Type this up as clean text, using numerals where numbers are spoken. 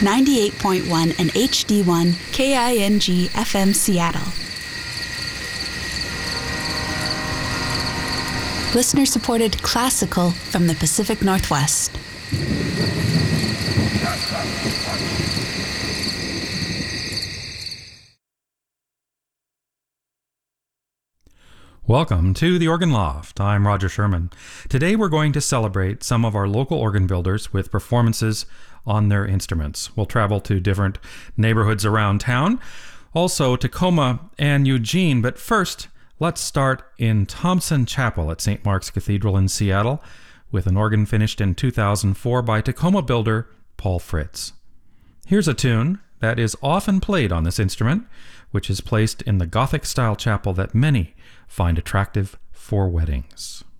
98.1 and HD1 KING FM Seattle. Listener-supported classical from the Pacific Northwest. Welcome to the Organ Loft. I'm Roger Sherman. Today we're going to celebrate some of our local organ builders with performances on their instruments. We'll travel to different neighborhoods around town, also Tacoma and Eugene, but first let's start in Thompson Chapel at St. Mark's Cathedral in Seattle with an organ finished in 2004 by Tacoma builder Paul Fritz. Here's a tune that is often played on this instrument, which is placed in the Gothic-style chapel that many find attractive for weddings.